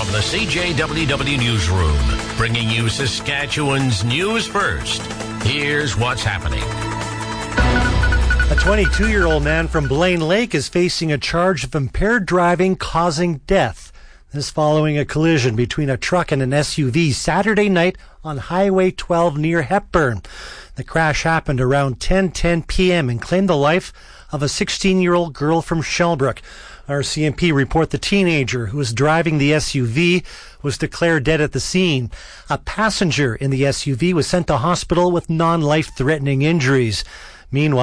From the CJWW Newsroom, bringing you Saskatchewan's news first. Here's what's happening. A 22-year-old man from Blaine Lake is facing a charge of impaired driving causing death. This following a collision between a truck and an SUV Saturday night on Highway 12 near Hepburn. The crash happened around 10:10 p.m. and claimed the life of a 16-year-old girl from Shellbrook. RCMP report the teenager who was driving the SUV was declared dead at the scene. A passenger in the SUV was sent to hospital with non-life-threatening injuries. Meanwhile,